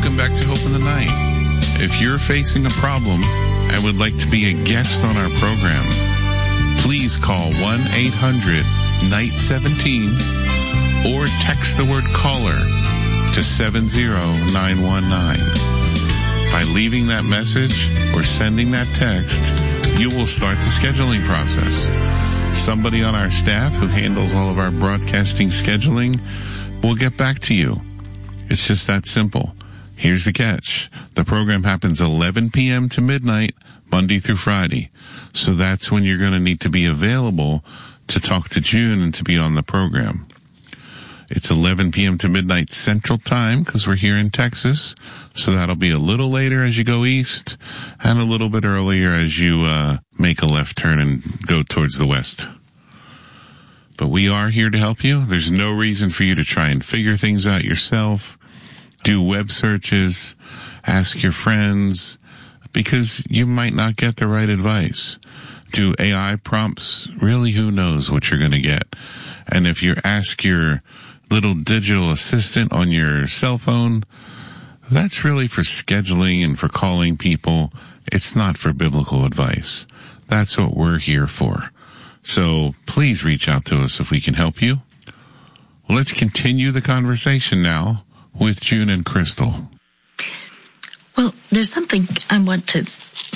Welcome back to Hope in the Night. If you're facing a problem and would like to be a guest on our program, please call 1-800-NIGHT-17 or text the word caller to 70919. By leaving that message or sending that text, you will start the scheduling process. Somebody on our staff who handles all of our broadcasting scheduling will get back to you. It's just that simple. Here's the catch. The program happens 11 p.m. to midnight, Monday through Friday. So that's when you're going to need to be available to talk to June and to be on the program. It's 11 p.m. to midnight Central Time because we're here in Texas. So that'll be a little later as you go east and a little bit earlier as you make a left turn and go towards the west. But we are here to help you. There's no reason for you to try and figure things out yourself. Do web searches, ask your friends, because you might not get the right advice. Do AI prompts. Really, who knows what you're going to get. And if you ask your little digital assistant on your cell phone, that's really for scheduling and for calling people. It's not for biblical advice. That's what we're here for. So please reach out to us if we can help you. Well, let's continue the conversation now with June and Crystal. Well, there's something I want to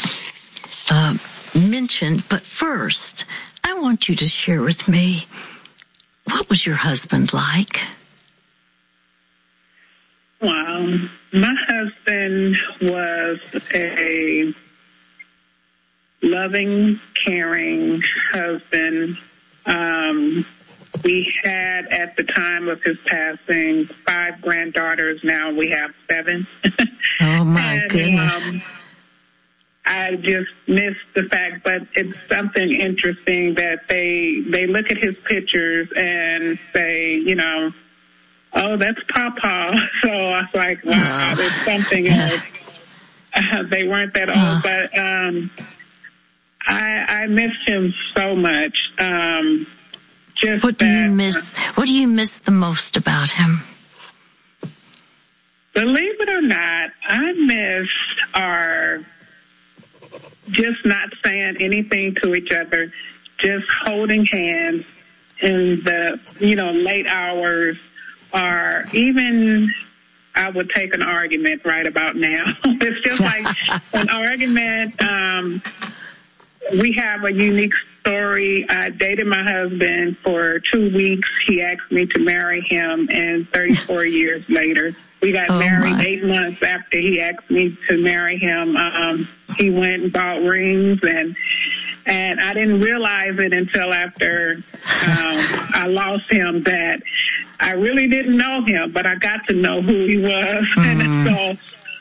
mention, but first, I want you to share with me, what was your husband like? Well, my husband was a loving, caring husband. We had, at the time of his passing, 5 granddaughters. Now we have 7. Oh, my goodness. I just miss the fact, but it's something interesting that they look at his pictures and say, you know, oh, that's Papa. So I was like, wow, there's something else. They weren't that old, but I missed him so much. What do you miss? What do you miss the most about him? Believe it or not, I miss our just not saying anything to each other, just holding hands in the, late hours, or even I would take an argument right about now. It's just like an argument. We have a unique story. I dated my husband for 2 weeks. He asked me to marry him, and 34 years later, we got married 8 months after he asked me to marry him. He went and bought rings, and I didn't realize it until after I lost him that I really didn't know him, but I got to know who he was. And so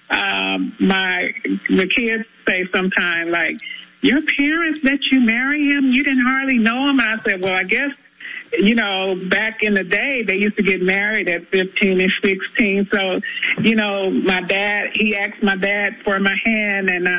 the kids say sometimes, like, your parents let you marry him? You didn't hardly know him? And I said, well, I guess, back in the day, they used to get married at 15 and 16. So, my dad, he asked my dad for my hand, and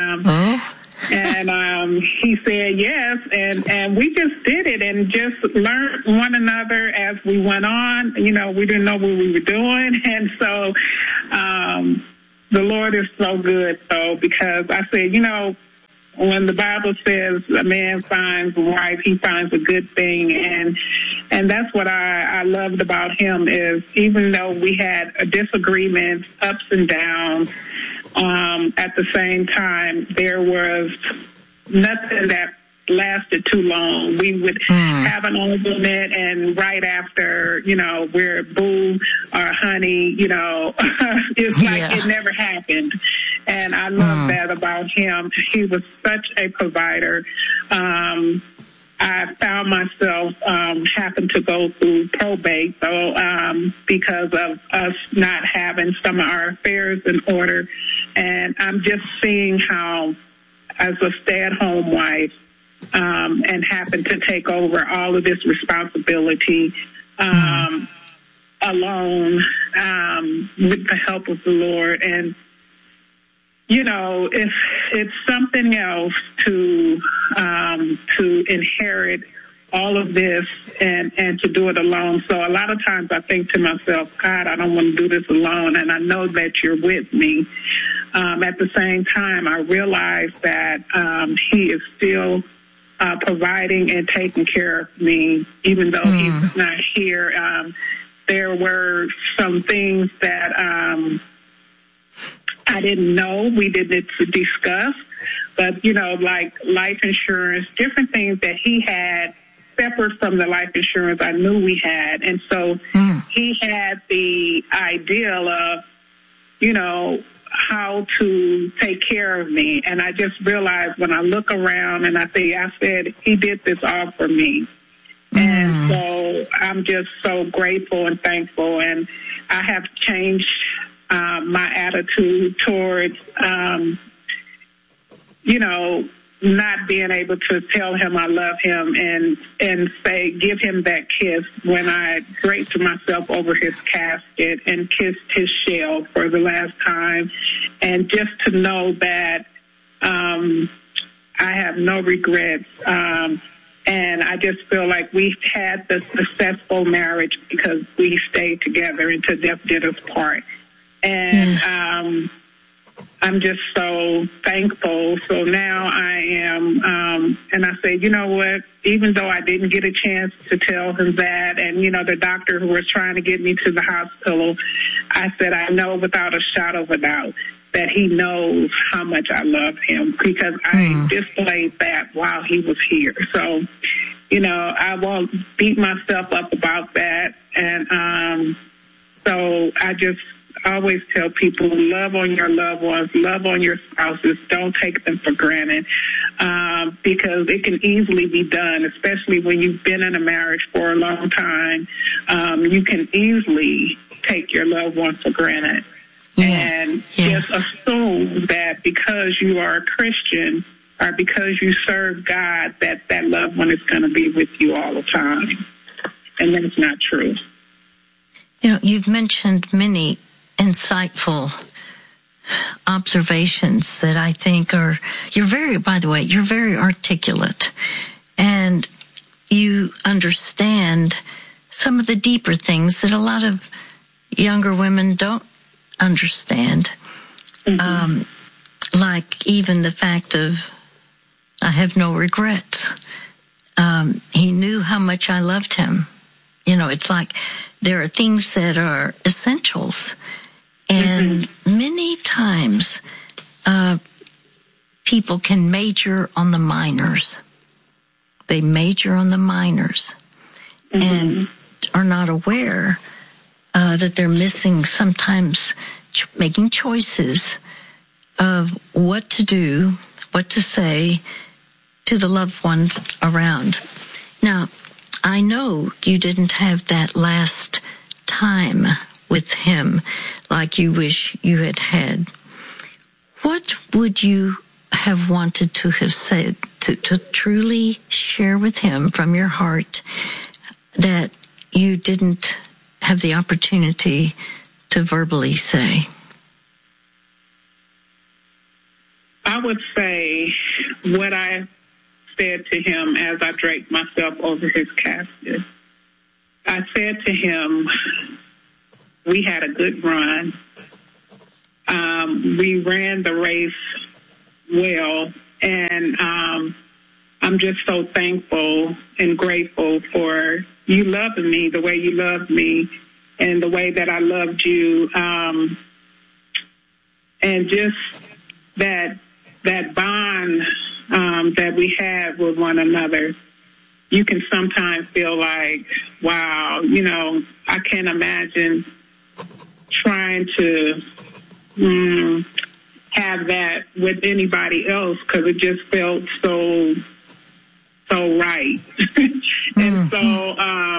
he said yes, and we just did it and just learned one another as we went on. We didn't know what we were doing, and so the Lord is so good, though, because I said, when the Bible says a man finds a wife, he finds a good thing. And that's what I loved about him, is even though we had a disagreement, ups and downs, at the same time, there was nothing that lasted too long. We would have an argument, and right after, we're boo or honey, it's like it never happened. And I love that about him. He was such a provider. I found myself having to go through probate, so because of us not having some of our affairs in order. And I'm just seeing how, as a stay-at-home wife, and having to take over all of this responsibility alone, with the help of the Lord. And it's something else to inherit all of this and to do it alone. So a lot of times I think to myself, God, I don't want to do this alone, and I know that you're with me. At the same time, I realize that he is still providing and taking care of me, even though he's not here. There were some things that I didn't know we didn't discuss, but, you know, like life insurance, different things that he had separate from the life insurance I knew we had. And so he had the ideal of, you know, how to take care of me. And I just realized when I look around and I said, he did this all for me. And so I'm just so grateful and thankful. And I have changed my attitude towards, you know, not being able to tell him I love him and say, give him that kiss when I draped myself over his casket and kissed his shell for the last time. And just to know that I have no regrets. And I just feel like we've had the successful marriage because we stayed together until death did us part. And I'm just so thankful. So now I am, and I say, you know what, even though I didn't get a chance to tell him that, and, you know, the doctor who was trying to get me to the hospital, I said, I know without a shadow of a doubt that he knows how much I love him because I displayed that while he was here. So, you know, I won't beat myself up about that. And so I just always tell people, love on your loved ones, love on your spouses. Don't take them for granted because it can easily be done, especially when you've been in a marriage for a long time. You can easily take your loved one for granted. And just assume that because you are a Christian or because you serve God, that that loved one is going to be with you all the time. And that's not true. You know, you've mentioned many insightful observations that I think you're very articulate, and you understand some of the deeper things that a lot of younger women don't understand. Like even the fact of, I have no regrets. He knew how much I loved him. You know, it's like there are things that are essentials. And many times, people can major on the minors. They major on the minors and are not aware that they're missing sometimes making choices of what to do, what to say to the loved ones around. Now, I know you didn't have that last time with him like you wish you had had. What would you have wanted to have said to truly share with him from your heart that you didn't have the opportunity to verbally say? I would say what I said to him as I draped myself over his casket. I said to him, we had a good run. We ran the race well, and I'm just so thankful and grateful for you loving me the way you loved me and the way that I loved you, and just that bond that we have with one another. You can sometimes feel like, wow, you know, I can't imagine trying to have that with anybody else because it just felt so right. And so,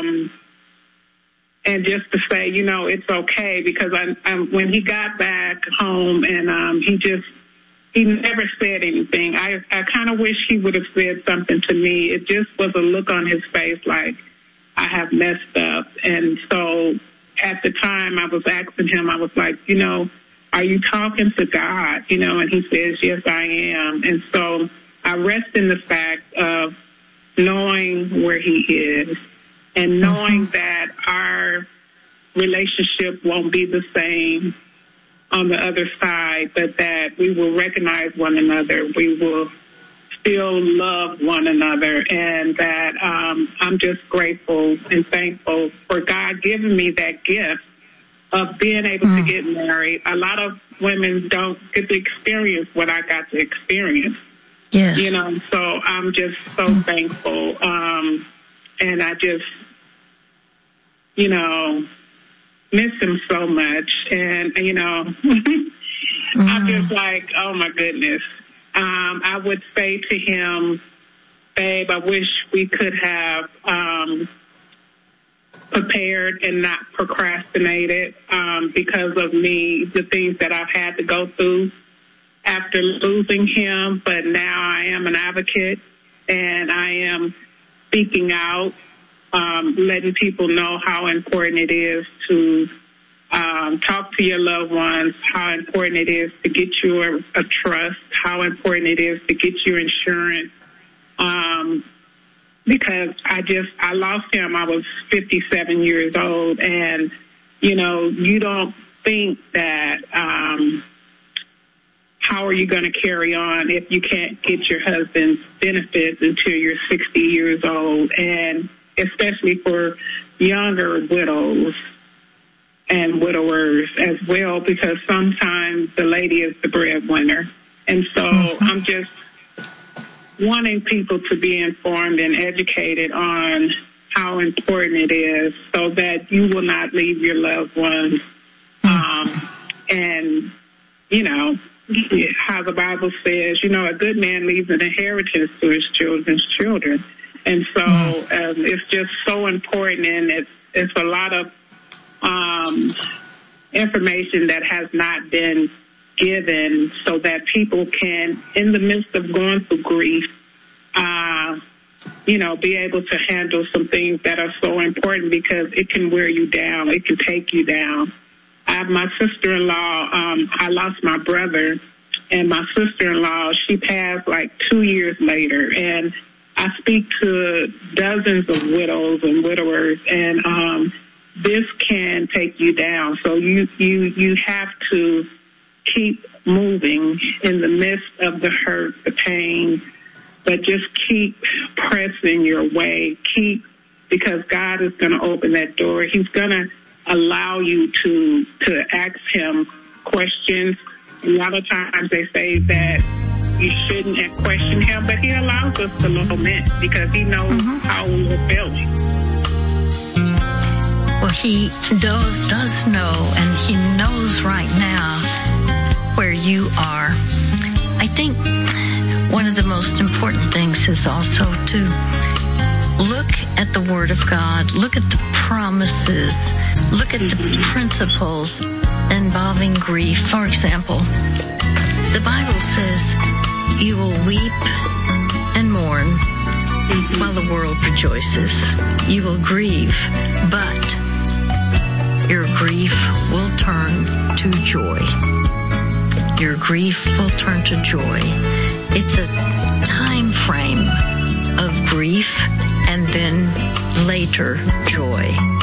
and just to say, you know, it's okay because when he got back home and he never said anything. I kind of wish he would have said something to me. It just was a look on his face like, I have messed up. And so at the time I was asking him, I was like, you know, are you talking to God? You know, and he says, yes, I am. And so I rest in the fact of knowing where he is and knowing that our relationship won't be the same on the other side, but that we will recognize one another. We will still love one another, and that I'm just grateful and thankful for God giving me that gift of being able to get married. A lot of women don't get to experience what I got to experience. Yes. You know, so I'm just so thankful. And I just, you know, miss him so much. And, you know, I'm just like, oh, my goodness. I would say to him, babe, I wish we could have prepared and not procrastinated because of me, the things that I've had to go through after losing him. But now I am an advocate, and I am speaking out, letting people know how important it is to talk to your loved ones, how important it is to get you a trust, how important it is to get you insurance. Because I lost him. I was 57 years old, and, you know, you don't think that how are you going to carry on if you can't get your husband's benefits until you're 60 years old, and especially for younger widows and widowers as well, because sometimes the lady is the breadwinner. And so I'm just wanting people to be informed and educated on how important it is so that you will not leave your loved ones. And, you know, how the Bible says, you know, a good man leaves an inheritance to his children's children. And so it's just so important, and it's a lot of information that has not been given so that people can, in the midst of going through grief, you know, be able to handle some things that are so important, because it can wear you down. It can take you down. I have my sister-in-law. I lost my brother, and my sister-in-law, she passed like 2 years later. And I speak to dozens of widows and widowers, and this can take you down. So you have to keep moving in the midst of the hurt, the pain, but just keep pressing your way. Because God is going to open that door. He's going to allow you to ask him questions. A lot of times they say that you shouldn't question him, but he allows us to lament because he knows how we're feeling. Well, he does know, and he knows right now where you are. I think one of the most important things is also to look at the Word of God, look at the promises, look at the principles involving grief. For example, the Bible says you will weep and mourn while the world rejoices. You will grieve, but your grief will turn to joy. Your grief will turn to joy. It's a time frame of grief and then later joy.